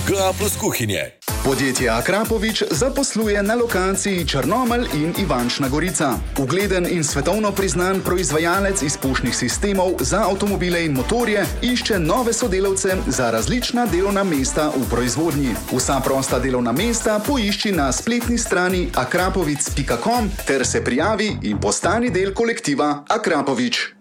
GA+ kuhinje. Podjetje Akrapovič zaposluje na lokaciji Črnomelj in Ivančna Gorica. Ugleden in svetovno priznan proizvajalec izpušnih sistemov za avtomobile in motorje išče nove sodelavce za različna delovna mesta v proizvodnji. Vsa prosta delovna mesta poišči na spletni strani akrapovic.com ter se prijavi in postani del kolektiva Akrapovič.